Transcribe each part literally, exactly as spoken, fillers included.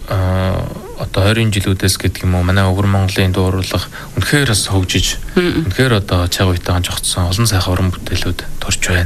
одоо ойрын жилүүдээс гэдэг юм уу манай өвөр Монголын дуу урлаг үнэхээр бас хөгжиж үнэхээр одоо цаг үетэйгээ жогцсон олон сайхан уран бүтээлүүд төрж байна.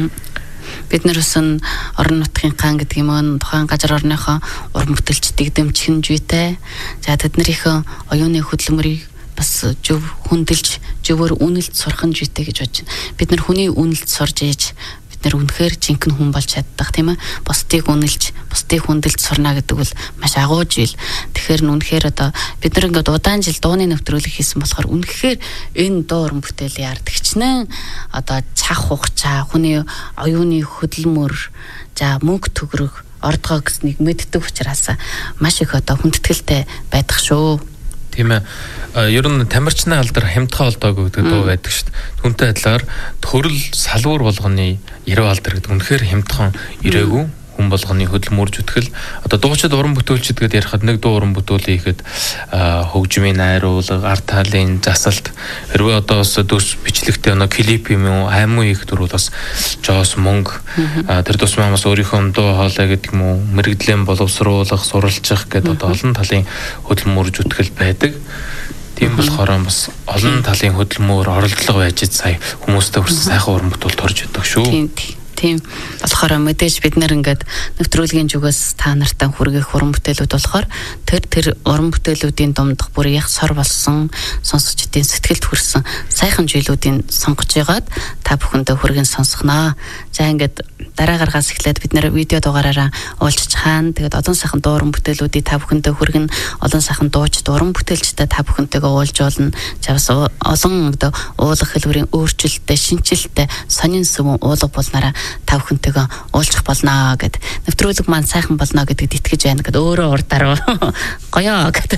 Бид нар усан орон нутгийн хаан гэдэг юм уу тухайн газар орныхоо уран бүтээлчдийг дэмжих жүйтэй. За тэднэрийнхээ оюуны хөдөлмөрийг бас зөв хүндэлж зөвөр үнэлж сурах жүйтэй гэж бодож байна. Бид нар хүний үнэлж сурж ээж бид нар үнэхээр жинхэнэ хүн болж чаддаг тийм ээ. Бусдыг үнэлж, бусдыг хүндэлж сурна гэдэг бол маш агуу жил. Тэгэхээр үнэхээр одоо бид нар ингээд удаан жил дууны нэвтрүүлэг хийсэн болохоор үнэхээр энэ дуу уран бүтээлийн ардагчнаа одоо цах хугацаа, хүний оюуны хөдөлмөр, за мөнгө төгрөг, ордгоо гэснийг мэддэг учраас маш их одоо хүндэтгэлтэй байдаг шүү. Тийм ээ. Ер нь тамирчны алдар хямдхан олдоогүй гэдэг дуу байдаг шүү дээ. Түүнтэй адилаар төрөл салуур болгоны ирээ алдар гэдэг үнэхээр хямдхан ирээгүй хүн болгоны хөдөлмөр зүтгэл одоо дуучид уран бүтээлчд гэдээ ярихад нэг дуу уран бүтээлээ хийхэд хөгжмийн найруулга, арт талын засалт хэрвээ одоо бас дүрс бичлэгтэй өнө клип юм уу аймуу их дөрвөл бас жоос мөнгө тэр тусмаа бас өөрийнхөө дуу хоолой гэдэг юм уу мэрэгдлийн боловсруулах, суралцах гэдэг одоо олон талын хөдөлмөр зүтгэл байдаг. Тийм болохоор бас олон талын хөдөлмөр оролдлого байж сая хүмүүстэй хүрсэн сайхан уран бүтээл төрж өгдөг шүү. Тийм болохоор мэдээж бид нэр ингээд нэвтрүүлгийн зүгээс та нартай хүргэх уран бүтээлүүд болохоор тэр тэр уран бүтээлүүдийн дундх бүр яг сор болсон сонсогчдын сэтгэлд хүрсэн сайхан зүйлүүдийн сонгож ягаад та бүхэндээ хүргэн сонсгоноо. За ингээд дараа гаргаас эхлээд бид нэр видео дугаараараа уулзч хаана тэгээд олон сайхан дуу уран бүтээлүүдийг та бүхэндээ хүргэн олон сайхан дууч уран бүтээлчтэй та бүхэнтэйгээ уулзуулна. За бас олон одоо уулах хэлбэрийн өөрчлөлттэй, шинжилттэй сонин сүм уулга болнараа та бүхэнтэйгээ уулзах болно гэд нэвтрүүлэг маань сайхан болно гэдэгт итгэж байна гэд өөрөө урдаар гоёо гэд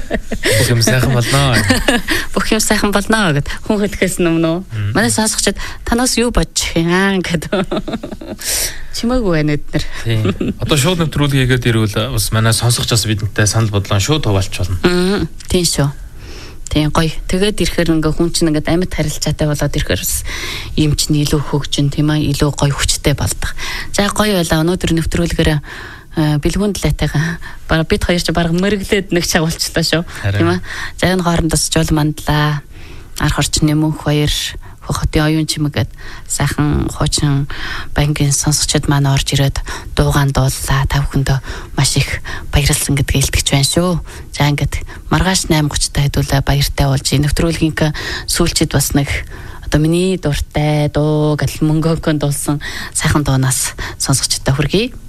бүх юм сайхан болно бүх юм сайхан болно гэд хүн хэлэхээс өмнө манай сонсогчид танаас юу бодчих юм гэд чимээгүй байна эднэр. Тийм. Одоо шууд нэвтрүүлэг хийгээд ирвэл бас манай сонсогчоос бидэнтэй санал бодлоо шууд хуваалч болно. Аа. Тийм шүү. Тийм гоё. Тэгээд ирэхээр ингээ хүн чинь ингээд амьд харилцаатай болоод ирэхээр бас юм чинь илүү хөгжин тийм ээ илүү гоё хүчтэй болдог. За гоё байла өнөөдөр нэвтрүүлгээр бэлгүүн талаатайгаа баг бид хоёр ч баг мөрөглөөд нэг чагуулчлаа шүү. Тийм ээ. За энэ хоорондос жол мандлаа. Арх орчин нэмүх хоёр хотын оюун чимээгээд сайхан хуучин банкын сонсогчид маань орж ирээд дуугаан дууллаа. Та бүхэндээ маш их баярлсан гэдгийг илтгэж байна шүү. За ингээд маргааш восемь тридцать хэдүүлээ баяртай болж нэвтрүүлгийн сүүлчид бас нэг одоо миний дуртай дуу гэл мөнгөкөнд дуулсан сайхан дуунаас сонсогчдод хүргэе.